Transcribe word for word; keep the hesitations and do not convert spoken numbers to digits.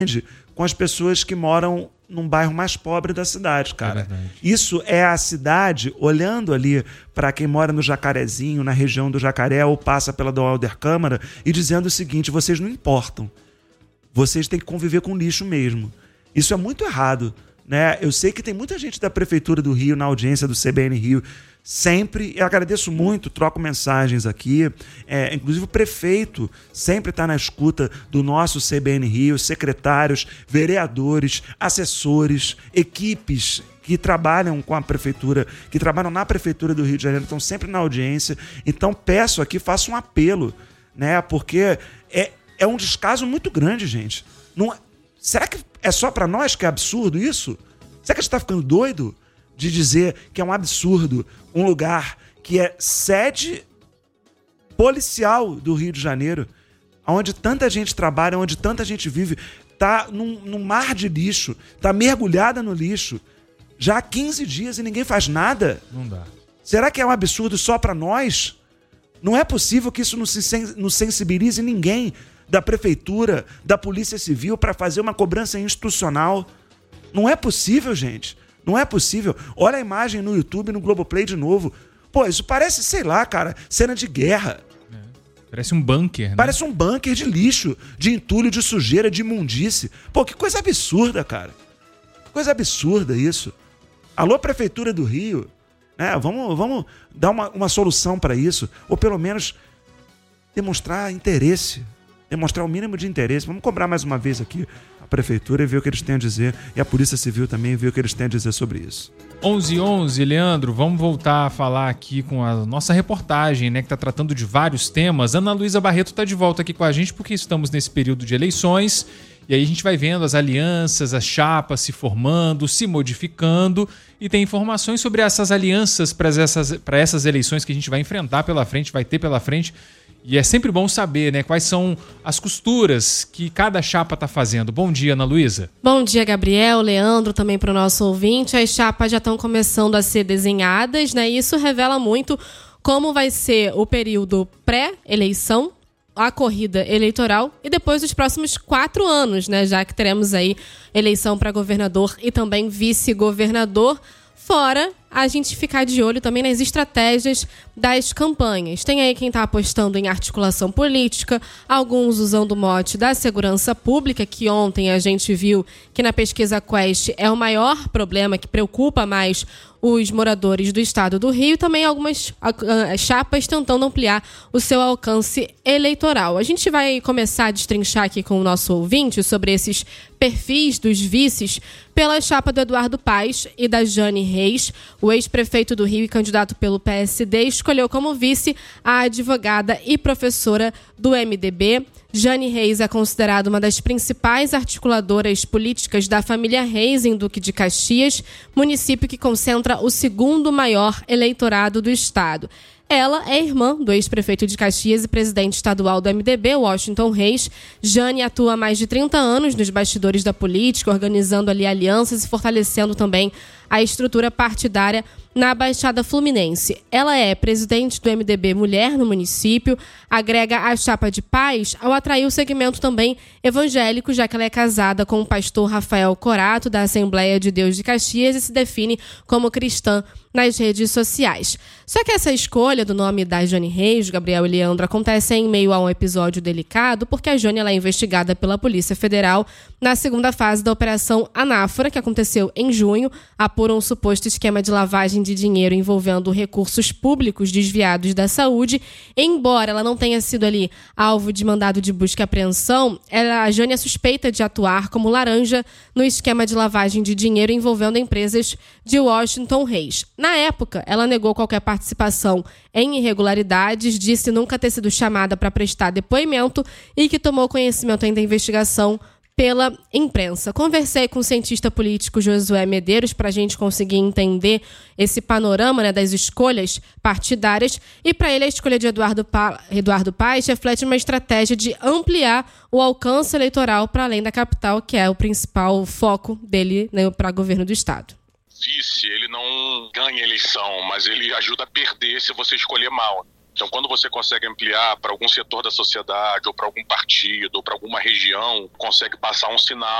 com as pessoas que moram num bairro mais pobre da cidade, cara. É Isso é a cidade olhando ali para quem mora no Jacarezinho, na região do Jacaré, ou passa pela do Helder Câmara, e dizendo o seguinte: vocês não importam. Vocês têm que conviver com lixo mesmo. Isso é muito errado, né? Eu sei que tem muita gente da Prefeitura do Rio na audiência do C B N Rio. Sempre, eu agradeço muito, troco mensagens aqui, é, inclusive o prefeito sempre está na escuta do nosso C B N Rio, secretários, vereadores, assessores, equipes que trabalham com a prefeitura, que trabalham na Prefeitura do Rio de Janeiro, estão sempre na audiência. Então peço aqui, faço um apelo, né? Porque é, é um descaso muito grande, gente. Não, será que é só para nós que é absurdo isso? Será que a gente está ficando doido de dizer que é um absurdo um lugar que é sede policial do Rio de Janeiro, onde tanta gente trabalha, onde tanta gente vive, tá num, num mar de lixo, tá mergulhada no lixo, já há quinze dias e ninguém faz nada? Não dá. Será que é um absurdo só para nós? Não é possível que isso não, se, não sensibilize ninguém da Prefeitura, da Polícia Civil, para fazer uma cobrança institucional. Não é possível, gente. Não é possível. Olha a imagem no YouTube, no Globoplay de novo. Pô, isso parece, sei lá, cara, cena de guerra. É. Parece um bunker, né? Parece um bunker de lixo, de entulho, de sujeira, de imundície. Pô, que coisa absurda, cara. Que coisa absurda isso. Alô, Prefeitura do Rio, né? Vamos, vamos dar uma, uma solução para isso. Ou pelo menos demonstrar interesse. Demonstrar o mínimo de interesse. Vamos cobrar mais uma vez aqui a Prefeitura e ver o que eles têm a dizer. E a Polícia Civil também ver o que eles têm a dizer sobre isso. onze e onze, Leandro, vamos voltar a falar aqui com a nossa reportagem, né, que está tratando de vários temas. Ana Luísa Barreto está de volta aqui com a gente porque estamos nesse período de eleições e aí a gente vai vendo as alianças, as chapas se formando, se modificando e tem informações sobre essas alianças para essas, para essas eleições que a gente vai enfrentar pela frente, vai ter pela frente. E é sempre bom saber, né, quais são as costuras que cada chapa está fazendo. Bom dia, Ana Luísa. Bom dia, Gabriel, Leandro, também para o nosso ouvinte. As chapas já estão começando a ser desenhadas, né? E isso revela muito como vai ser o período pré-eleição, a corrida eleitoral e depois os próximos quatro anos, né? Já que teremos aí eleição para governador e também vice-governador. Fora a gente ficar de olho também nas estratégias das campanhas. Tem aí quem está apostando em articulação política, alguns usando o mote da segurança pública, que ontem a gente viu que na pesquisa Quest é o maior problema que preocupa mais os moradores do estado do Rio, e também algumas uh, chapas tentando ampliar o seu alcance eleitoral. A gente vai começar a destrinchar aqui com o nosso ouvinte sobre esses perfis dos vices pela chapa do Eduardo Paes e da Jane Reis. O ex-prefeito do Rio e candidato pelo P S D escolheu como vice a advogada e professora do M D B. Jane Reis é considerada uma das principais articuladoras políticas da família Reis em Duque de Caxias, município que concentra o segundo maior eleitorado do estado. Ela é irmã do ex-prefeito de Caxias e presidente estadual do M D B, Washington Reis. Jane atua há mais de trinta anos nos bastidores da política, organizando ali alianças e fortalecendo também a estrutura partidária na Baixada Fluminense. Ela é presidente do M D B Mulher no município, agrega a chapa de Paes ao atrair o segmento também evangélico, já que ela é casada com o pastor Rafael Corato, da Assembleia de Deus de Caxias, e se define como cristã nas redes sociais. Só que essa escolha do nome da Jane Reis, Gabriel e Leandro, acontece em meio a um episódio delicado, porque a Jane ela é investigada pela Polícia Federal na segunda fase da Operação Anáfora, que aconteceu em junho, apura um suposto esquema de lavagem de dinheiro envolvendo recursos públicos desviados da saúde. Embora ela não tenha sido ali alvo de mandado de busca e apreensão, ela, a Jane é suspeita de atuar como laranja no esquema de lavagem de dinheiro envolvendo empresas de Washington Reis. Na época, ela negou qualquer participação em irregularidades, disse nunca ter sido chamada para prestar depoimento e que tomou conhecimento ainda da investigação pela imprensa. Conversei com o cientista político Josué Medeiros para a gente conseguir entender esse panorama, né, das escolhas partidárias, e para ele a escolha de Eduardo, pa... Eduardo Paes reflete uma estratégia de ampliar o alcance eleitoral para além da capital, que é o principal foco dele, né, para governo do estado. Vice, ele não ganha eleição, mas ele ajuda a perder se você escolher mal. Então, quando você consegue ampliar para algum setor da sociedade, ou para algum partido, ou para alguma região, consegue passar um sinal